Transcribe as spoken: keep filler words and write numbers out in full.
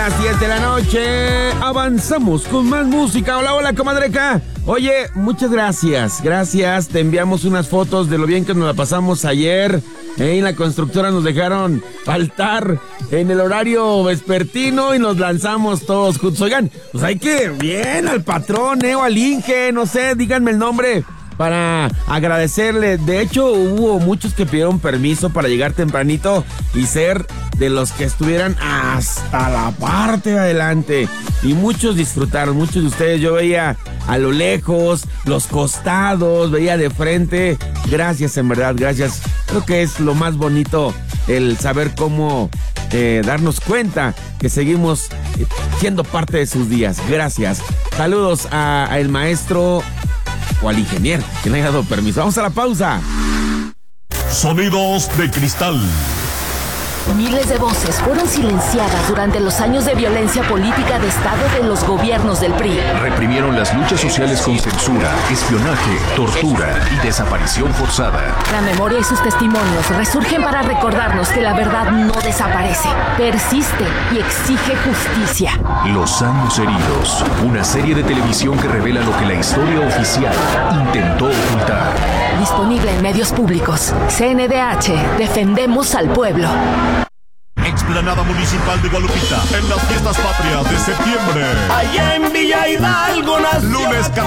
Las diez de la noche, avanzamos con más música. Hola, hola, comadreca. Oye, muchas gracias, gracias. Te enviamos unas fotos de lo bien que nos la pasamos ayer. Eh, en la constructora nos dejaron faltar en el horario vespertino y nos lanzamos todos juntos. Oigan, pues hay que, bien, al patrón, eh, o al Inge, no sé, díganme el nombre para agradecerle. De hecho, hubo muchos que pidieron permiso para llegar tempranito y ser de los que estuvieran hasta la parte de adelante. Y muchos disfrutaron, muchos de ustedes. Yo veía a lo lejos, los costados, veía de frente. Gracias, en verdad, gracias. Creo que es lo más bonito el saber cómo eh, darnos cuenta que seguimos eh, siendo parte de sus días. Gracias. Saludos a, a el maestro o al ingeniero que le haya dado permiso. Vamos a la pausa. Sonidos de cristal. Miles de voces fueron silenciadas durante los años de violencia política de Estado de los gobiernos del P R I. Reprimieron las luchas sociales con censura, espionaje, tortura y desaparición forzada. La memoria y sus testimonios resurgen para recordarnos que la verdad no desaparece, persiste y exige justicia. Los años heridos, una serie de televisión que revela lo que la historia oficial intentó ocultar. Disponible en medios públicos. C N D H, defendemos al pueblo. Explanada Municipal de Guadalupita, en las fiestas patrias de septiembre. Allá en Villa Hidalgo nació. Lunes